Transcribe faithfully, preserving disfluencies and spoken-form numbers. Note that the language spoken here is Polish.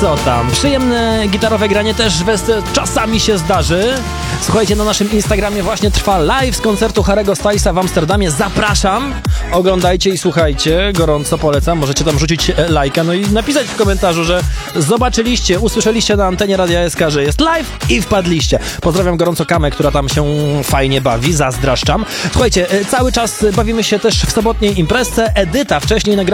co tam? Przyjemne gitarowe granie też czasami się zdarzy. Słuchajcie, na naszym Instagramie właśnie trwa live z koncertu Harry'ego Stylesa w Amsterdamie. Zapraszam, oglądajcie i słuchajcie. Gorąco polecam. Możecie tam rzucić lajka, no i napisać w komentarzu, że zobaczyliście, usłyszeliście na antenie Radia S K, że jest live i wpadliście. Pozdrawiam gorąco Kamę, która tam się fajnie bawi. Zazdraszczam. Słuchajcie, cały czas bawimy się też w sobotniej imprezce. Edyta wcześniej nagrała